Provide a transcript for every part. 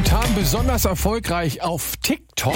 Momentan besonders erfolgreich auf TikTok.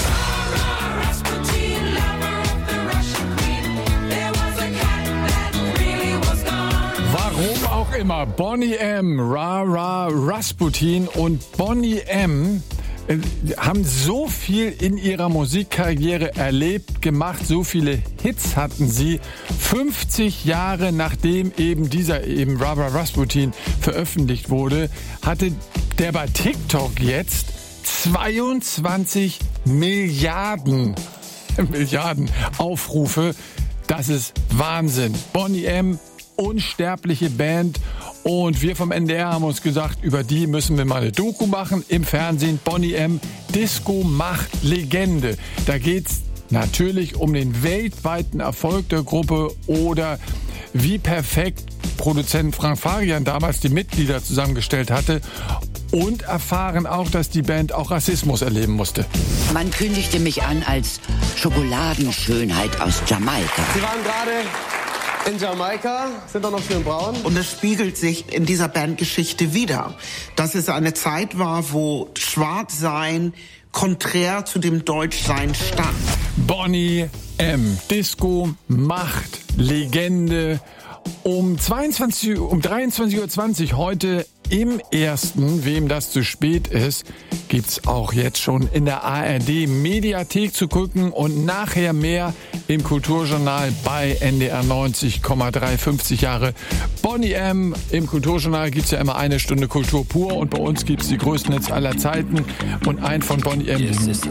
Warum auch immer. Boney M., Ra Rasputin und Boney M. haben so viel in ihrer Musikkarriere erlebt, gemacht, so viele Hits hatten sie. 50 Jahre nachdem eben Ra Rasputin veröffentlicht wurde, hatte der bei TikTok jetzt 22 Milliarden Aufrufe. Das ist Wahnsinn. Boney M., unsterbliche Band. Und wir vom NDR haben uns gesagt, über die müssen wir mal eine Doku machen im Fernsehen. Boney M., Disco macht Legende. Da geht's natürlich um den weltweiten Erfolg der Gruppe oder wie perfekt Produzent Frank Farian damals die Mitglieder zusammengestellt hatte. Und erfahren auch, dass die Band auch Rassismus erleben musste. Man kündigte mich an als Schokoladenschönheit aus Jamaika. Sie waren gerade in Jamaika, sind doch noch schön braun. Und es spiegelt sich in dieser Bandgeschichte wieder, dass es eine Zeit war, wo Schwarzsein konträr zu dem Deutschsein stand. Boney M., Disco macht Legende. Um 23:20 Uhr heute im Ersten, wem das zu spät ist, gibt's auch jetzt schon in der ARD Mediathek zu gucken und nachher mehr im Kulturjournal bei NDR 90,3, 50 Jahre Boney M. Im Kulturjournal gibt's ja immer eine Stunde Kultur pur und bei uns gibt's die größten Hits aller Zeiten und einen von Boney M.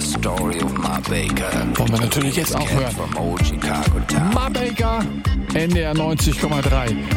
wollen wir natürlich jetzt auch hören. Ma Baker, NDR 90,3.